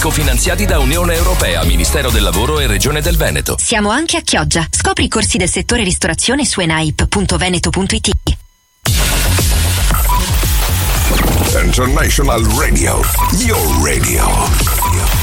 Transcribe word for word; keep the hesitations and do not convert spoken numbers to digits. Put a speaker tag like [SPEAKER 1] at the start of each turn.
[SPEAKER 1] Cofinanziati da Unione Europea, Ministero del Lavoro e Regione del Veneto.
[SPEAKER 2] Siamo anche a Chioggia. Scopri i corsi del settore ristorazione su enaip punto veneto punto it.
[SPEAKER 3] International Radio, your radio.